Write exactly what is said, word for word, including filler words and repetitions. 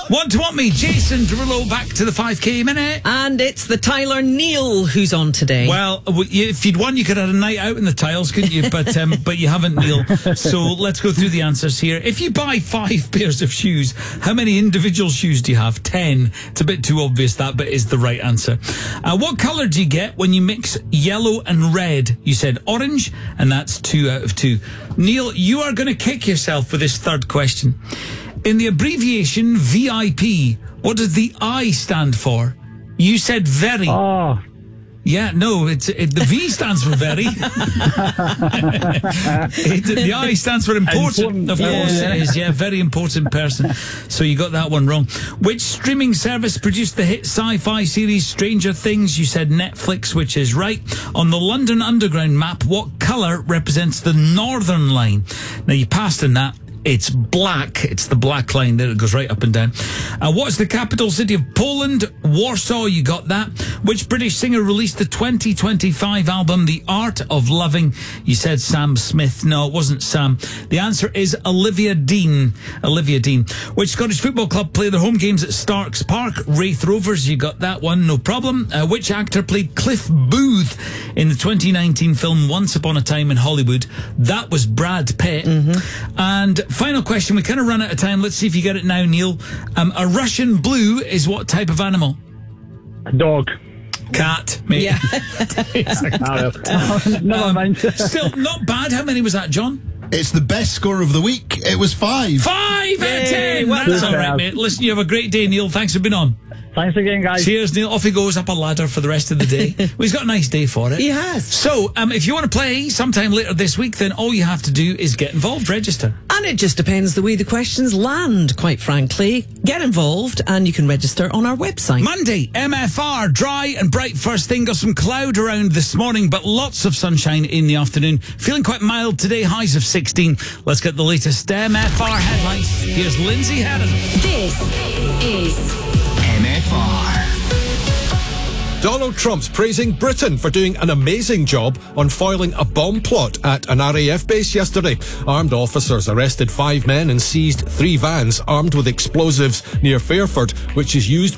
Want to want me, Jason Derulo, back to the five K minute. And it's the Tyler Neal who's on today. Well, if you'd won, you could have had a night out in the tiles, couldn't you? But um, but you haven't, Neil. So let's go through the answers here. If you buy five pairs of shoes, how many individual shoes do you have? Ten. It's a bit too obvious that, but is the right answer. Uh, what colour do you get when you mix yellow and red? You said orange, and that's two out of two. Neil, you are going to kick yourself with this third question. In the abbreviation V I P, what does the I stand for? You said very. Oh. Yeah, no, it's it, the V stands for very. it, the I stands for important. important of course yeah. It is. Yeah, very important person. So you got that one wrong. Which streaming service produced the hit sci-fi series Stranger Things? You said Netflix, which is right. On the London Underground map, what colour represents the Northern Line? Now, you passed in that. It's black. It's the black line there. It goes right up and down. Uh, what's the capital city of Poland? Warsaw. You got that. Which British singer released the twenty twenty-five album The Art of Loving? You said Sam Smith. No, it wasn't Sam. The answer is Olivia Dean. Olivia Dean. Which Scottish football club play their home games at Starks Park? Raith Rovers. You got that one. No problem. Uh, which actor played Cliff Booth in the twenty nineteen film Once Upon a Time in Hollywood? That was Brad Pitt. Mm-hmm. And final question, we kind of run out of time. Let's see if you get it now, Neil. Um, a Russian blue is what type of animal? A dog. Cat, mate. Yeah. Never um, mind. Still not bad. How many was that, John? It's the best score of the week. It was five. Five out of Yay, ten. well That's done. all right, mate. Listen, you have a great day, Neil. Thanks for being on. Thanks again, guys. Cheers, Neil. Off he goes up a ladder for the rest of the day. Well, he's got a nice day for it. He has. So, um, if you want to play sometime later this week, then all you have to do is get involved, register. And it just depends the way the questions land, quite frankly. Get involved and you can register on our website. Monday, M F R, dry and bright first thing. Got some cloud around this morning, but lots of sunshine in the afternoon. Feeling quite mild today, highs of sixteen. Let's get the latest M F R headlines. Here's Lindsay Herron. This is M F R. Donald Trump's praising Britain for doing an amazing job on foiling a bomb plot at an R A F base yesterday. Armed officers arrested five men and seized three vans armed with explosives near Fairford, which is used